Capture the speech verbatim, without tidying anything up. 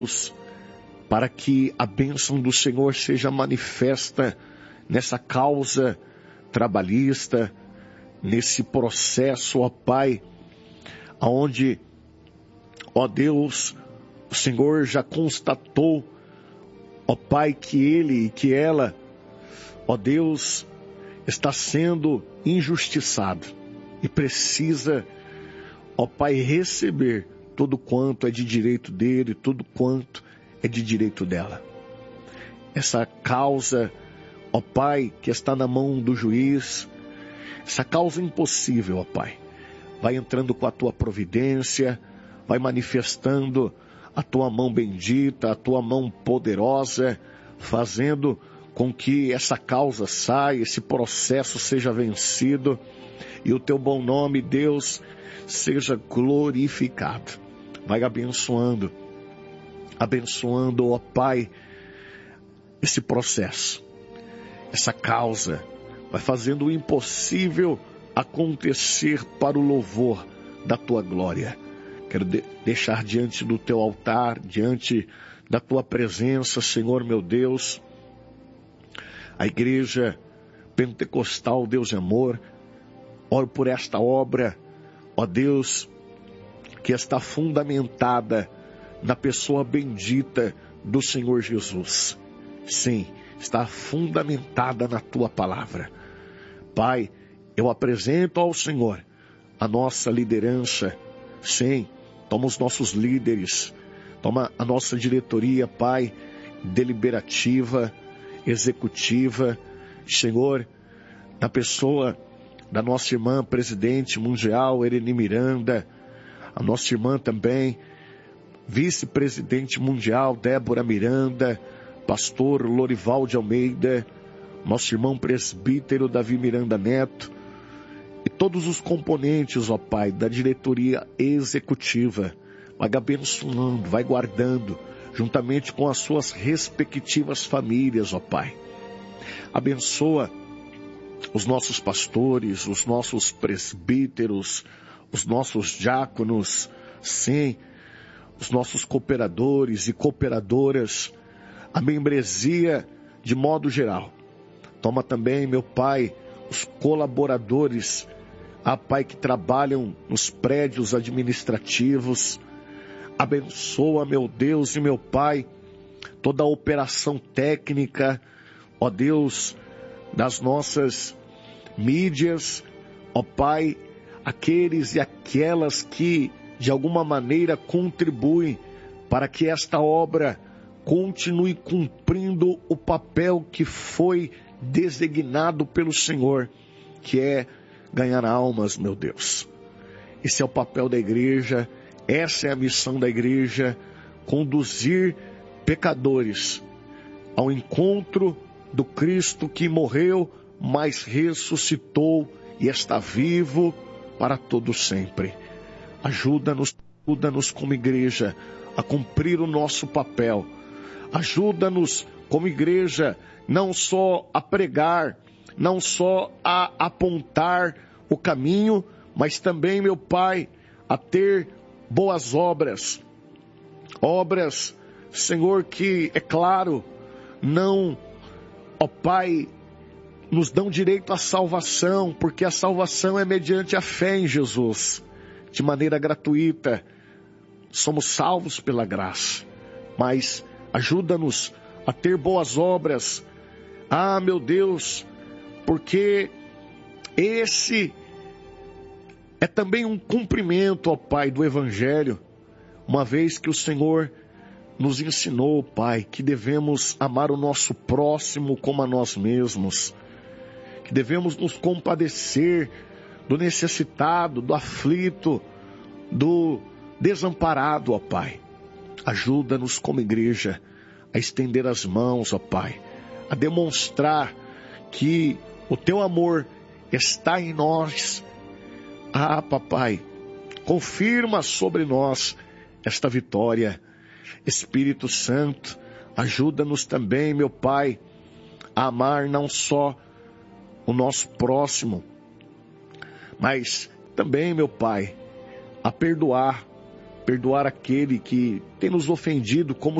para que a bênção do Senhor seja manifesta nessa causa trabalhista, nesse processo, ó Pai, onde, ó Deus, o Senhor já constatou, ó Pai, que ele e que ela, ó Deus, está sendo injustiçado e precisa, ó Pai, receber tudo quanto é de direito dele, tudo quanto é de direito dela. Essa causa, ó Pai, que está na mão do juiz, essa causa impossível, ó Pai, vai entrando com a tua providência, vai manifestando a tua mão bendita, a tua mão poderosa, fazendo com que essa causa saia, esse processo seja vencido e o teu bom nome, Deus, seja glorificado. Vai abençoando, abençoando, ó Pai, esse processo, essa causa, vai fazendo o impossível acontecer para o louvor da tua glória. Quero de- deixar diante do teu altar, diante da tua presença, Senhor meu Deus, a igreja pentecostal, Deus de amor. Oro por esta obra, ó Deus, que está fundamentada na pessoa bendita do Senhor Jesus. Sim, está fundamentada na tua palavra. Pai, eu apresento ao Senhor a nossa liderança. Sim, toma os nossos líderes, toma a nossa diretoria, Pai, deliberativa, executiva, Senhor, na pessoa da nossa irmã presidente mundial, Ereni Miranda, a nossa irmã também, vice-presidente mundial, Débora Miranda, pastor Lorival de Almeida, nosso irmão presbítero Davi Miranda Neto, e todos os componentes, ó Pai, da diretoria executiva, vai abençoando, vai guardando, juntamente com as suas respectivas famílias, ó Pai. Abençoa os nossos pastores, os nossos presbíteros, os nossos diáconos, sim, os nossos cooperadores e cooperadoras, a membresia de modo geral. Toma também, meu Pai, os colaboradores, a Pai, que trabalham nos prédios administrativos. Abençoa, meu Deus e meu Pai, toda a operação técnica, ó Deus, das nossas mídias, ó Pai, aqueles e aquelas que de alguma maneira contribuem para que esta obra continue cumprindo o papel que foi designado pelo Senhor, que é ganhar almas, meu Deus. Esse é o papel da igreja, essa é a missão da igreja, conduzir pecadores ao encontro do Cristo que morreu, mas ressuscitou e está vivo para todo sempre. Ajuda-nos, ajuda-nos como igreja a cumprir o nosso papel. Ajuda-nos como igreja não só a pregar, não só a apontar o caminho, mas também, meu Pai, a ter boas obras. Obras, Senhor, que, é claro, não, ó Pai, nos dão direito à salvação, porque a salvação é mediante a fé em Jesus. De maneira gratuita, somos salvos pela graça, mas ajuda-nos a ter boas obras. Ah, meu Deus, porque esse é também um cumprimento, ó Pai, do Evangelho, uma vez que o Senhor nos ensinou, Pai, que devemos amar o nosso próximo como a nós mesmos, que devemos nos compadecer do necessitado, do aflito, do desamparado, ó Pai. Ajuda-nos como igreja a estender as mãos, ó Pai, a demonstrar que o Teu amor está em nós. Ah, Papai, confirma sobre nós esta vitória. Espírito Santo, ajuda-nos também, meu Pai, a amar não só o nosso próximo, mas também, meu Pai, a perdoar perdoar aquele que tem nos ofendido, como